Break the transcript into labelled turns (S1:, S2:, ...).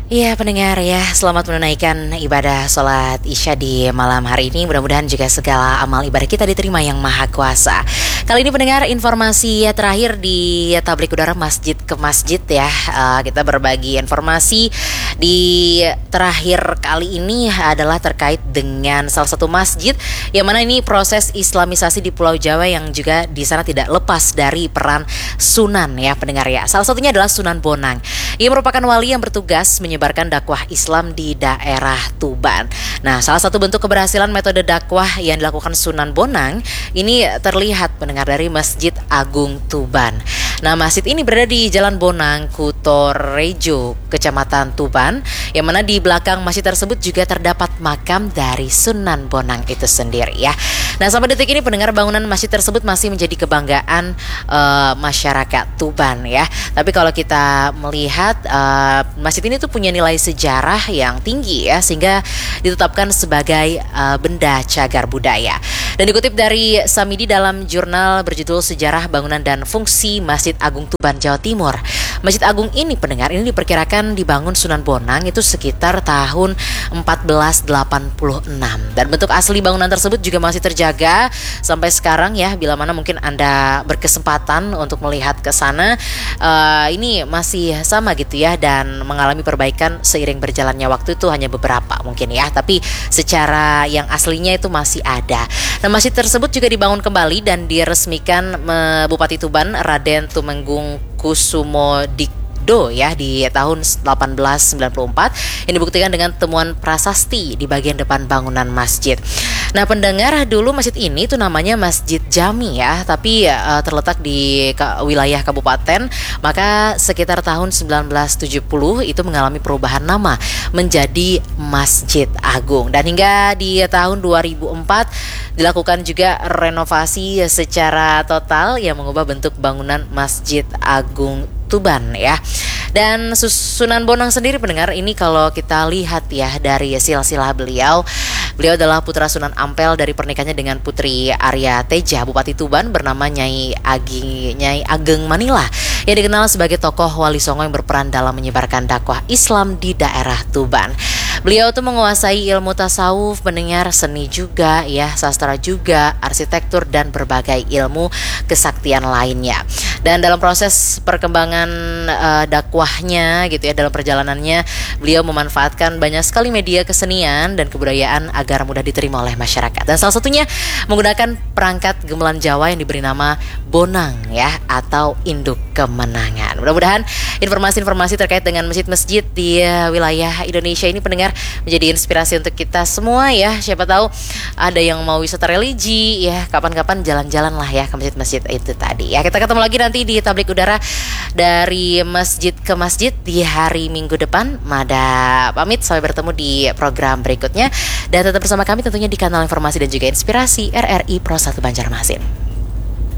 S1: Iya pendengar ya, selamat menunaikan ibadah sholat Isya di malam hari ini. Mudah-mudahan juga segala amal ibadah kita diterima yang maha kuasa. Kali ini pendengar, informasi terakhir di Tablik Udara Masjid ke Masjid ya. Kita berbagi informasi di terakhir kali ini adalah terkait dengan salah satu masjid yang mana ini proses islamisasi di Pulau Jawa yang juga di sana tidak lepas dari peran Sunan ya pendengar ya. Salah satunya adalah Sunan Bonang. Ia merupakan wali yang bertugas menyebarkan dakwah Islam di daerah Tuban. Nah, salah satu bentuk keberhasilan metode dakwah yang dilakukan Sunan Bonang ini terlihat pendengar dari Masjid Agung Tuban. Nah, masjid ini berada di Jalan Bonang, Kutorejo, Kecamatan Tuban, yang mana di belakang masjid tersebut juga terdapat makam dari Sunan Bonang itu sendiri ya. Nah, sampai detik ini pendengar, bangunan masjid tersebut masih menjadi kebanggaan masyarakat Tuban ya. Tapi kalau kita melihat masjid ini tuh punya nilai sejarah yang tinggi ya, sehingga ditetapkan sebagai benda cagar budaya. Dan dikutip dari Samidi dalam jurnal berjudul Sejarah Bangunan dan Fungsi Masjid Agung Tuban, Jawa Timur. Masjid Agung ini pendengar ini diperkirakan dibangun Sunan Bonang itu sekitar tahun 1486. Dan bentuk asli bangunan tersebut juga masih terjaga sampai sekarang ya. Bila mana mungkin Anda berkesempatan untuk melihat ke sana, ini masih sama gitu ya, dan mengalami perbaikan seiring berjalannya waktu, itu hanya beberapa mungkin ya, tapi secara yang aslinya itu masih ada. Nah, masjid tersebut juga dibangun kembali dan diresmikan Bupati Tuban Raden Tumenggung Kusumodikdo ya di tahun 1894, yang dibuktikan dengan temuan prasasti di bagian depan bangunan masjid. Nah pendengar, dulu masjid ini tuh namanya Masjid Jami ya, tapi terletak di wilayah kabupaten, maka sekitar tahun 1970 itu mengalami perubahan nama menjadi Masjid Agung, dan hingga di tahun 2004 dilakukan juga renovasi secara total yang mengubah bentuk bangunan Masjid Agung Tuban ya. Dan Sunan Bonang sendiri pendengar, ini kalau kita lihat ya dari silsilah beliau adalah putra Sunan Ampel dari pernikahannya dengan Putri Arya Teja, Bupati Tuban bernama Nyai Ageng Manila, yang dikenal sebagai tokoh Wali Songo yang berperan dalam menyebarkan dakwah Islam di daerah Tuban. Beliau tuh menguasai ilmu tasawuf, pendengar, seni juga ya, sastra juga, arsitektur, dan berbagai ilmu kesaktian lainnya. Dan dalam proses perkembangan dakwahnya gitu ya, dalam perjalanannya beliau memanfaatkan banyak sekali media kesenian dan kebudayaan agar mudah diterima oleh masyarakat. Dan salah satunya menggunakan perangkat gamelan Jawa yang diberi nama Bonang ya, atau Induk Kemenangan. Mudah-mudahan informasi-informasi terkait dengan masjid-masjid di wilayah Indonesia ini pendengar menjadi inspirasi untuk kita semua ya. Siapa tahu ada yang mau wisata religi ya, kapan-kapan jalan-jalan lah ya ke masjid-masjid itu tadi ya. Kita ketemu lagi nanti di Tablik Udara dari Masjid ke Masjid di hari Minggu depan. Mada pamit, sampai bertemu di program berikutnya, dan tetap bersama kami tentunya di kanal informasi dan juga inspirasi RRI Pro 1 Banjarmasin.